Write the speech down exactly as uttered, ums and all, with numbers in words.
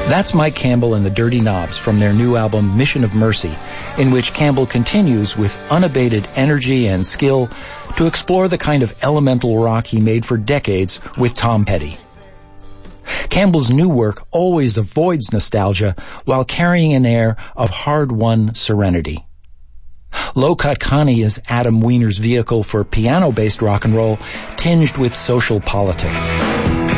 That's Mike Campbell and the Dirty Knobs from their new album Mission of Mercy, in which Campbell continues with unabated energy and skill to explore the kind of elemental rock he made for decades with Tom Petty. Campbell's new work always avoids nostalgia while carrying an air of hard-won serenity. Low Cut Connie is Adam Weiner's vehicle for piano-based rock and roll tinged with social politics.